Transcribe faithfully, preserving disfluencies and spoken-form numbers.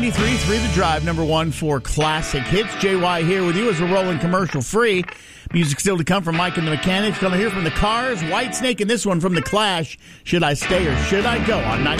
ninety-three point three The Drive, number one for classic hits. J Y here with you as we're rolling commercial free. Music still to come from Mike and the Mechanics. Going to hear from the Cars, Whitesnake, and this one from The Clash. Should I Stay or Should I Go on ninety-three.